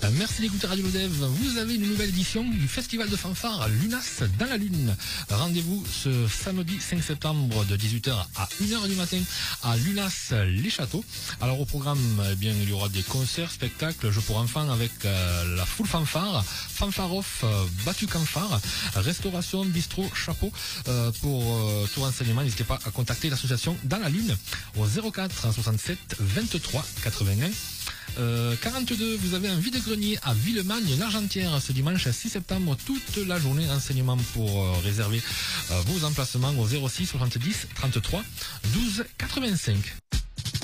Merci d'écouter Radio Lodève. Vous avez une nouvelle édition du Festival de fanfare Lunas dans la Lune. Rendez-vous ce samedi 5 septembre de 18h à 1h du matin à Lunas les Châteaux. Alors au programme, il y aura des concerts, spectacles, jeux pour enfants avec la full fanfare, fanfare off, battu fanfare, restauration, bistrot, chapeau. Pour tout renseignement, n'hésitez pas à contacter l'association Dans la Lune au 04 67 23 81 42. Vous avez un vide-grenier à Villemagne-l'Argentière ce dimanche 6 septembre, toute la journée. Renseignement pour réserver vos emplacements au 06 70 33 12 85.